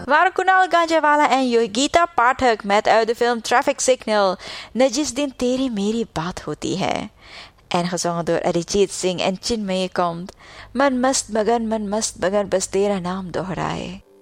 waren Kunal Ganjewala en Yogita Pathak met uit de film Traffic Signal, न जिस दिन तेरी मेरी बात होती है. En gezongen door Arijit Singh en Chinmay komt. Man mast मगन बस तेरा नाम दोहराए.